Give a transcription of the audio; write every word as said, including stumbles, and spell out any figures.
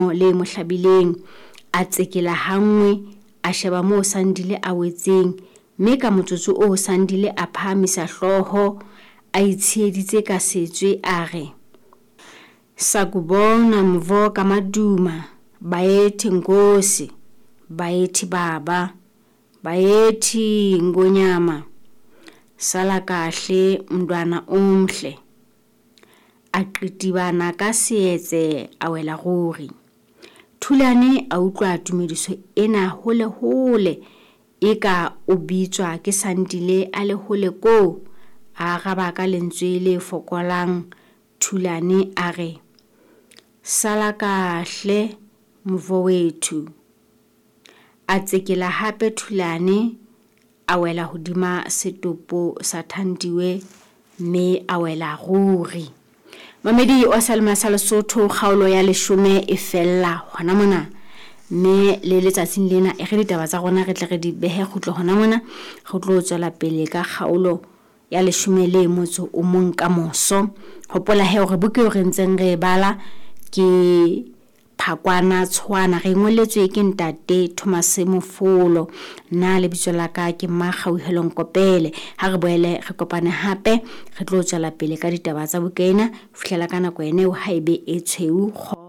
le mo hlabileng, a tsekela hangwe, a sheba moo Sandile a wetseng, mme ka motsotso o Sandile a phahamisa hlooho, a itsheditse ka setswe a re, "Sakubona Mvo kaMaduma, bayethi Nkosi, bayethi Baba, bayethi Ngonyama, sala kahle mntwana omhle." A qitibana ka seetse a wela ruri. Thulane a utlwa tumediso ena hole hole, eka o bitswa ke Sandile a le hole ko, a araba ka lentswe le fokolang. Thulane a re, "Sala kahle Mvo wethu." A tsekela hape Thulane, a wela hodima setopo sa Thandiwe, mme a wela ruri. Mamedi wa Salma sa Lesotho, kgaolo ya leshome e fella hona mona, mme le letsatsing lena e re ditaba tsa rona re tle re di behe khutlo hona mona, re tlo tswela pele ka kgaolo ya leshome le motso o mong ka moso. Hopola he hore buke o re ntseng re bala ke Phakwana Tshwana, re ngoletswe ke Ntate Thomas Mofolo, nna le bitso la ka ke Makgauhelong Kopele. Ha re boele re kopane hape, re tlo tswela pele ka ditaba tsa bukena fihlela ka nako ene o haebe e tshweu.